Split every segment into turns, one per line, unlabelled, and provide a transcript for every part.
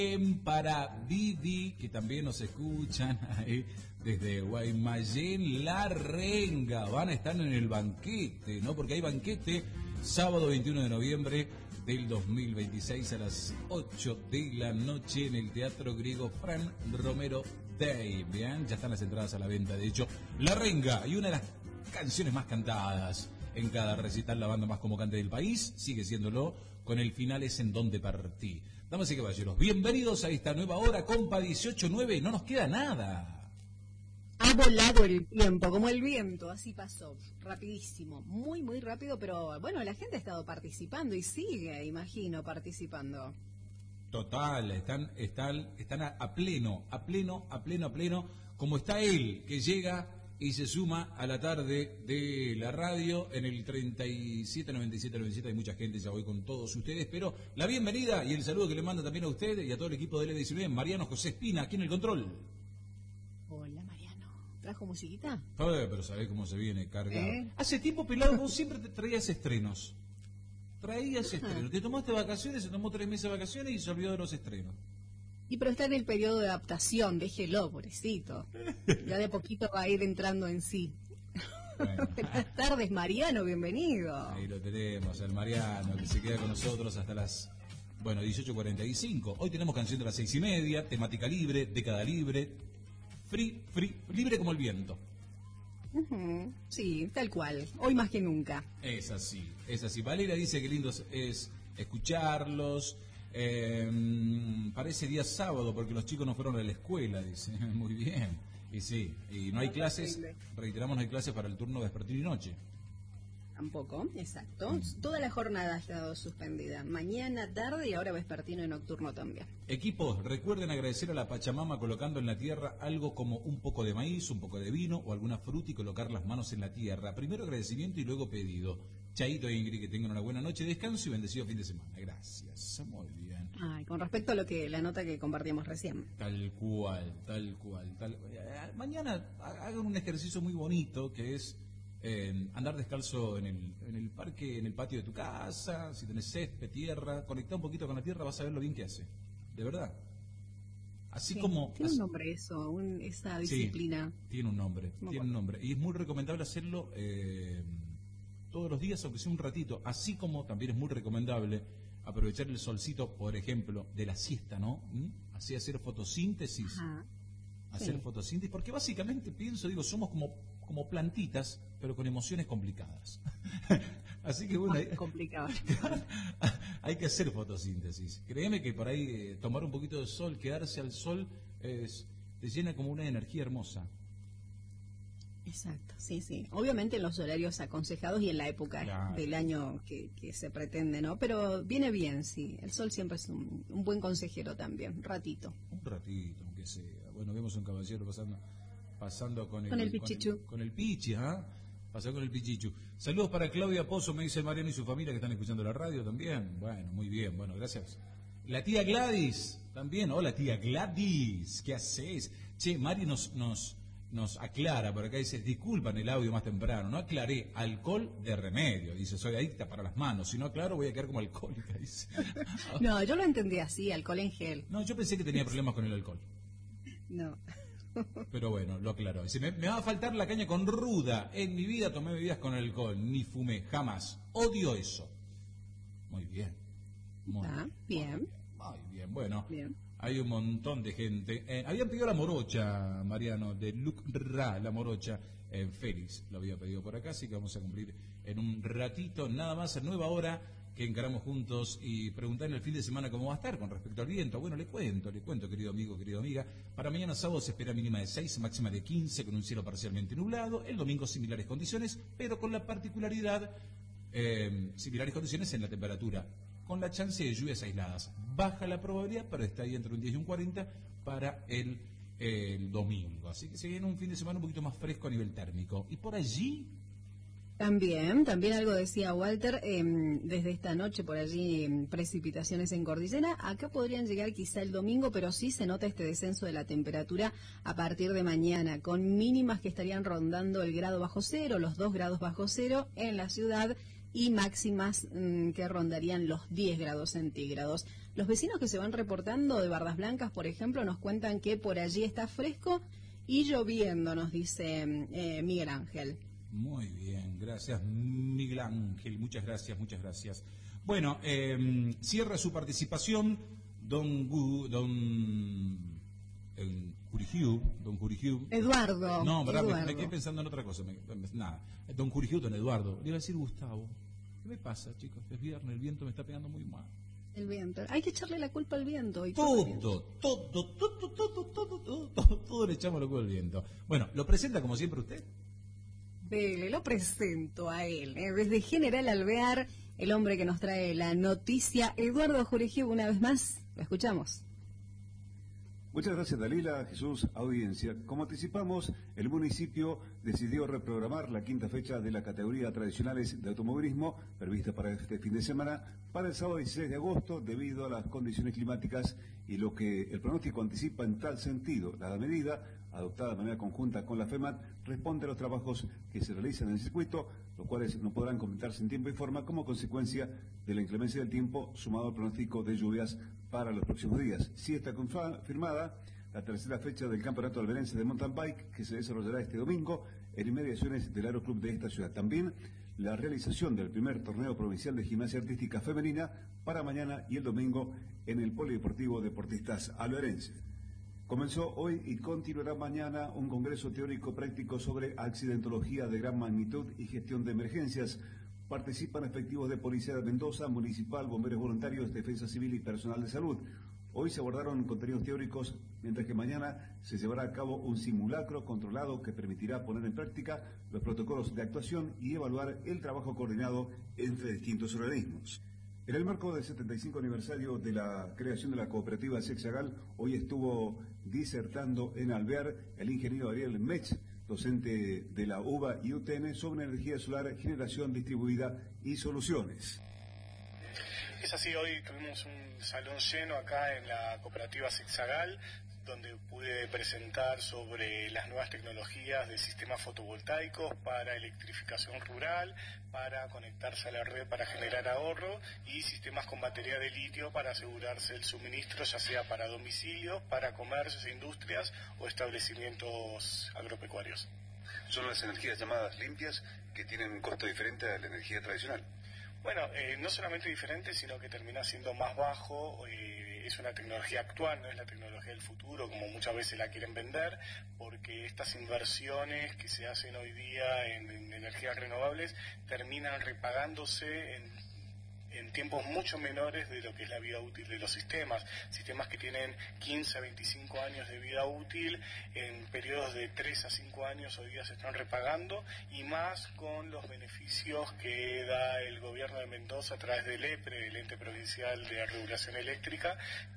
Para Vivi, que también nos escuchan ahí desde Guaymallén, La Renga. Van a estar en el banquete, ¿no? Porque hay banquete sábado 21 de noviembre del 2026 a las 8 de la noche en el Teatro Griego Fran Romero Day. Bien, ya están las entradas a la venta. De hecho, La Renga y una de las canciones más cantadas en cada recital, la banda más convocante del país, sigue siéndolo, con el final es En Donde Partí. Damas y caballeros, bienvenidos a esta nueva hora, compa 18:09, no nos queda nada.
Ha volado el tiempo, como el viento, así pasó, rapidísimo, muy, muy rápido, pero bueno, la gente ha estado participando y sigue, imagino, participando.
Total, están a pleno, como está él, que llega y se suma a la tarde de la radio en el 379797. Hay mucha gente ya hoy con todos ustedes, pero la bienvenida y el saludo que le manda también a usted y a todo el equipo de LD19, Mariano José Espina, aquí en el control.
Hola, Mariano. ¿Trajo musiquita?
Pero sabés cómo se viene cargado. Hace tiempo, Pelado, vos siempre te traías estrenos. Te tomaste vacaciones, se tomó 3 meses de vacaciones y se olvidó de los estrenos.
Y pero está en el periodo de adaptación, déjelo, pobrecito. Ya de poquito va a ir entrando en sí. Bueno. Buenas tardes, Mariano, bienvenido.
Ahí lo tenemos, el Mariano, que se queda con nosotros hasta las 18:45. Hoy tenemos canción de las 6:30, temática libre, década libre, free, libre como el viento.
Sí, tal cual, hoy más que nunca.
Es así. Valeria dice que lindo es escucharlos. Parece día sábado porque los chicos no fueron a la escuela, dice. Muy bien. Y sí, y no hay clases, reiteramos, no hay clases para el turno vespertino y noche.
Tampoco, exacto. Toda la jornada ha estado suspendida. Mañana, tarde y ahora vespertino y nocturno también.
Equipos, recuerden agradecer a la Pachamama colocando en la tierra algo como un poco de maíz, un poco de vino o alguna fruta y colocar las manos en la tierra. Primero agradecimiento y luego pedido. Chaito e Ingrid, que tengan una buena noche, descanso y bendecido fin de semana. Gracias. Muy bien.
Ay, con respecto a la nota que compartimos recién.
Tal cual. Mañana hagan un ejercicio muy bonito que es andar descalzo en el parque, en el patio de tu casa, si tenés césped, tierra, conectá un poquito con la tierra, vas a ver lo bien que hace, de verdad. Así como...
Tiene un nombre eso, esa disciplina.
Sí, tiene un nombre, y es muy recomendable hacerlo todos los días, aunque sea un ratito, así como también es muy recomendable aprovechar el solcito, por ejemplo, de la siesta, ¿no? Así hacer fotosíntesis.
Ajá.
Fotosíntesis, porque básicamente digo, somos como plantitas, pero con emociones complicadas. Así que bueno, hay que hacer fotosíntesis. Créeme que por ahí tomar un poquito de sol, quedarse al sol, te llena como una energía hermosa.
Exacto, sí. Obviamente en los horarios aconsejados y en la época del año que se pretende, ¿no? Pero viene bien, sí. El sol siempre es un buen consejero también, un ratito,
aunque sea. Bueno, vemos un caballero pasando con el
pichichu.
Con el pichi, Pasó con el pichichu. Saludos para Claudia Pozo, me dice Mariano y su familia que están escuchando la radio también. Bueno, muy bien, bueno, gracias. La tía Gladys, también. Hola, tía Gladys, ¿qué haces? Che, Mari nos aclara, por acá dice, disculpan el audio más temprano, no aclaré, alcohol de remedio, dice, soy adicta para las manos, si no aclaro voy a quedar como alcohólica, dice.
No, yo lo entendí así, alcohol en gel.
No, yo pensé que tenía problemas con el alcohol.
No.
Pero bueno, lo aclaró. Dice, me va a faltar la caña con ruda. En mi vida tomé bebidas con alcohol, ni fumé, jamás. Odio eso. Muy bien.
Muy bien.
Bueno,
bien.
Hay un montón de gente. Habían pedido la morocha, Mariano, de Luc Ra, la morocha. Félix lo había pedido por acá, así que vamos a cumplir en un ratito, nada más, en nueva hora que encaramos juntos y preguntar en el fin de semana cómo va a estar con respecto al viento. Bueno, le cuento, querido amigo, querida amiga. Para mañana sábado se espera mínima de 6, máxima de 15, con un cielo parcialmente nublado. El domingo similares condiciones, pero con la particularidad, similares condiciones en la temperatura, con la chance de lluvias aisladas. Baja la probabilidad, pero está ahí entre un 10 y un 40 para el domingo. Así que se viene un fin de semana un poquito más fresco a nivel térmico. Y por allí...
También algo decía Walter, desde esta noche por allí precipitaciones en cordillera. Acá podrían llegar quizá el domingo, pero sí se nota este descenso de la temperatura a partir de mañana, con mínimas que estarían rondando el grado bajo cero, los 2 grados bajo cero en la ciudad. y máximas que rondarían los 10 grados centígrados. Los vecinos que se van reportando de Bardas Blancas, por ejemplo, nos cuentan que por allí está fresco y lloviendo, nos dice Miguel Ángel.
Muy bien, gracias Miguel Ángel, muchas gracias, muchas gracias. Bueno, cierra su participación don Jurigiu.
Eduardo.
No, verdad,
Eduardo.
me quedé pensando en otra cosa. Nada, don Jurigiu, don Eduardo. Le iba a decir Gustavo. ¿Qué me pasa, chicos? Es viernes, el viento me está pegando muy mal.
El viento. Hay que echarle la culpa al viento.
Todo le echamos la culpa al viento. Bueno, ¿lo presenta como siempre usted?
Dele, lo presento a él. Desde General Alvear, el hombre que nos trae la noticia, Eduardo Jurigiu, una vez más. Lo escuchamos.
Muchas gracias, Dalila, Jesús, audiencia. Como anticipamos, el municipio decidió reprogramar la quinta fecha de la categoría tradicionales de automovilismo, prevista para este fin de semana, para el sábado 16 de agosto, debido a las condiciones climáticas y lo que el pronóstico anticipa en tal sentido. La medida, adoptada de manera conjunta con la FEMAT, responde a los trabajos que se realizan en el circuito, los cuales no podrán completarse en tiempo y forma como consecuencia de la inclemencia del tiempo, sumado al pronóstico de lluvias para los próximos días. Sí está confirmada la tercera fecha del Campeonato Alberense de Mountain Bike, que se desarrollará este domingo en inmediaciones del Aeroclub de esta ciudad. También la realización del primer torneo provincial de gimnasia artística femenina para mañana y el domingo en el Polideportivo Deportistas Alberense. Comenzó hoy y continuará mañana un congreso teórico práctico sobre accidentología de gran magnitud y gestión de emergencias. Participan efectivos de Policía de Mendoza, Municipal, Bomberos Voluntarios, Defensa Civil y Personal de Salud. Hoy se abordaron contenidos teóricos, mientras que mañana se llevará a cabo un simulacro controlado que permitirá poner en práctica los protocolos de actuación y evaluar el trabajo coordinado entre distintos organismos. En el marco del 75 aniversario de la creación de la cooperativa Sexagal, hoy estuvo disertando en Alvear el ingeniero Ariel Metz, docente de la UBA y UTN, sobre energía solar, generación distribuida y soluciones.
Es así, hoy tuvimos un salón lleno acá en la cooperativa Sexagal, donde pude presentar sobre las nuevas tecnologías de sistemas fotovoltaicos para electrificación rural, para conectarse a la red para generar ahorro y sistemas con batería de litio para asegurarse el suministro, ya sea para domicilios, para comercios e industrias o establecimientos agropecuarios.
Son las energías llamadas limpias que tienen un costo diferente a la energía tradicional.
Bueno, no solamente diferente, sino que termina siendo más bajo. Es una tecnología actual, no es la tecnología del futuro, como muchas veces la quieren vender, porque estas inversiones que se hacen hoy día en energías renovables terminan repagándose en tiempos mucho menores de lo que es la vida útil de los sistemas que tienen 15 a 25 años de vida útil, en periodos de 3 a 5 años hoy día se están repagando, y más con los beneficios que da el gobierno de Mendoza a través del EPRE, el Ente Provincial de Regulación Eléctrica,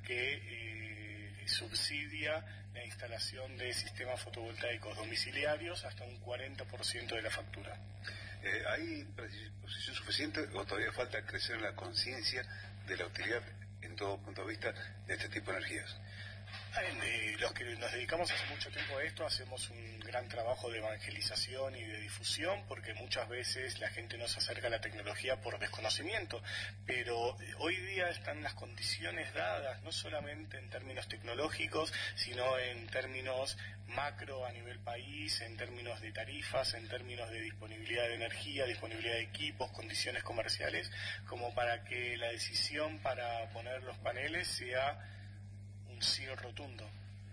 que subsidia la instalación de sistemas fotovoltaicos domiciliarios hasta un 40% de la factura.
¿Hay precisión suficiente o todavía falta crecer en la conciencia de la utilidad en todo punto de vista de este tipo de energías?
Los que nos dedicamos hace mucho tiempo a esto hacemos un gran trabajo de evangelización y de difusión, porque muchas veces la gente no se acerca a la tecnología por desconocimiento, pero hoy día están las condiciones dadas, no solamente en términos tecnológicos, sino en términos macro a nivel país, en términos de tarifas, en términos de disponibilidad de energía, disponibilidad de equipos, condiciones comerciales, como para que la decisión para poner los paneles sea un sí rotundo.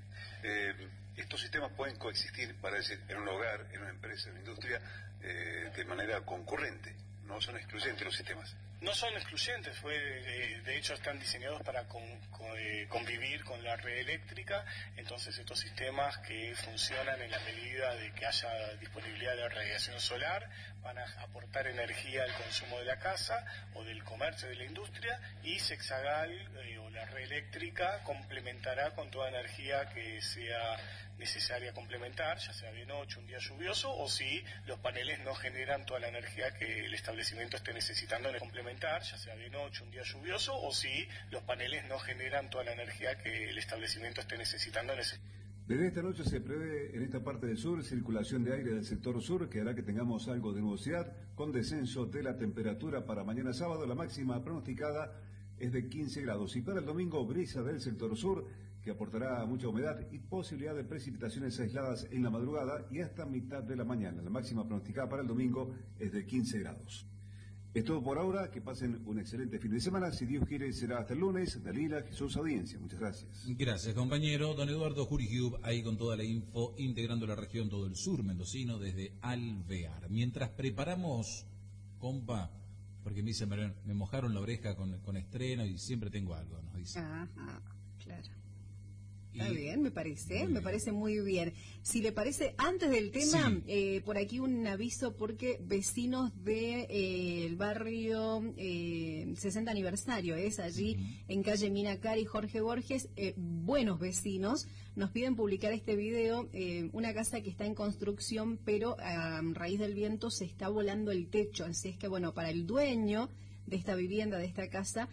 Estos sistemas pueden coexistir, parece, en un hogar, en una empresa, en una industria, de manera concurrente. No son excluyentes los sistemas.
No son excluyentes, de hecho están diseñados para convivir con la red eléctrica. Entonces estos sistemas que funcionan en la medida de que haya disponibilidad de radiación solar van a aportar energía al consumo de la casa o del comercio, de la industria, y Sexagal o la red eléctrica complementará con toda energía que sea necesaria complementar, ya sea de noche, un día lluvioso, o si los paneles no generan toda la energía que el establecimiento esté necesitando complementar, ya sea de noche, un día lluvioso, o si los paneles no generan toda la energía que el establecimiento esté necesitando.
Desde esta noche se prevé en esta parte del sur circulación de aire del sector sur que hará que tengamos algo de nubosidad con descenso de la temperatura para mañana sábado. La máxima pronosticada es de 15 grados y para el domingo brisa del sector sur que aportará mucha humedad y posibilidad de precipitaciones aisladas en la madrugada y hasta mitad de la mañana. La máxima pronosticada para el domingo es de 15 grados. Es todo por ahora, que pasen un excelente fin de semana. Si Dios quiere, será hasta el lunes. Dalila, Jesús, audiencia. Muchas gracias.
Gracias, compañero. Don Eduardo Jurigiub, ahí con toda la info, integrando la región, todo el sur mendocino, desde Alvear. Mientras preparamos, compa, porque me dice, me mojaron la oreja con estreno y siempre tengo algo, nos dice.
Ajá, claro. Está bien, me parece muy bien. Si le parece, antes del tema, sí. Por aquí un aviso porque vecinos de el barrio 60 aniversario, es allí en calle Minacar y Jorge Borges, buenos vecinos, nos piden publicar este video, una casa que está en construcción, pero a raíz del viento se está volando el techo, así es que bueno, para el dueño de esta vivienda, de esta casa,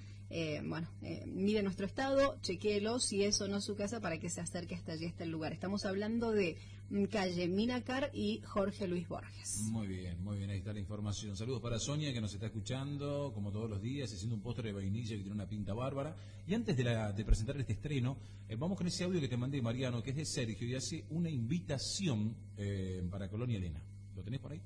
mire nuestro estado, chequéelo si es o no su casa para que se acerque hasta allí, hasta el lugar. Estamos hablando de calle Minacar y Jorge Luis Borges.
Muy bien, ahí está la información. Saludos para Sonia, que nos está escuchando como todos los días, haciendo un postre de vainilla que tiene una pinta bárbara. Y antes de presentar este estreno, vamos con ese audio que te mandé, Mariano, que es de Sergio y hace una invitación para Colonia Elena. ¿Lo tenés por ahí?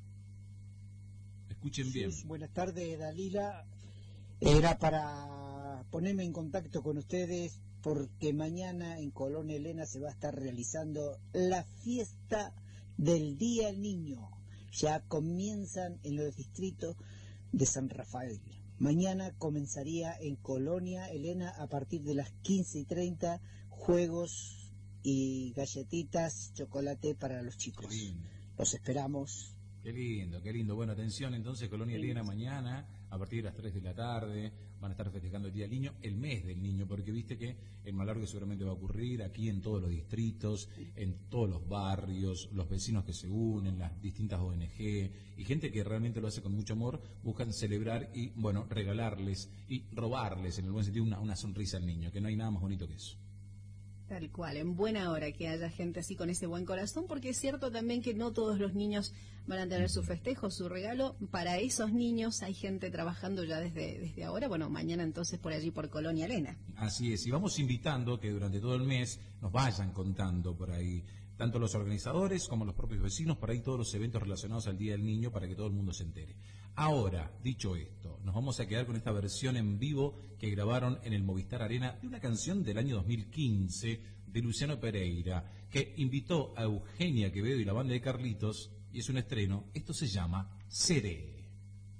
Escuchen bien.
Buenas tardes, Dalila. Era para ponerme en contacto con ustedes porque mañana en Colonia Elena se va a estar realizando la fiesta del Día del Niño. Ya comienzan en los distritos de San Rafael. Mañana comenzaría en Colonia Elena a partir de las 15:30 juegos y galletitas, chocolate para los chicos. Los esperamos.
Qué lindo. Bueno, atención, entonces, Colonia Elena mañana, a partir de las 3 de la tarde, van a estar festejando el Día del Niño, el mes del niño, porque viste que en Malargüe seguramente va a ocurrir, aquí en todos los distritos, en todos los barrios, los vecinos que se unen, las distintas ONG, y gente que realmente lo hace con mucho amor, buscan celebrar y, bueno, regalarles y robarles, en el buen sentido, una sonrisa al niño, que no hay nada más bonito que eso.
Tal cual, en buena hora que haya gente así con ese buen corazón, porque es cierto también que no todos los niños van a tener su festejo, su regalo. Para esos niños hay gente trabajando ya desde ahora. Bueno, mañana entonces por allí por Colonia Elena.
Así es, y vamos invitando que durante todo el mes nos vayan contando por ahí, tanto los organizadores como los propios vecinos, por ahí todos los eventos relacionados al Día del Niño para que todo el mundo se entere. Ahora, dicho esto, nos vamos a quedar con esta versión en vivo que grabaron en el Movistar Arena de una canción del año 2015 de Luciano Pereira, que invitó a Eugenia Quevedo y la banda de Carlitos, y es un estreno. Esto se llama Seré.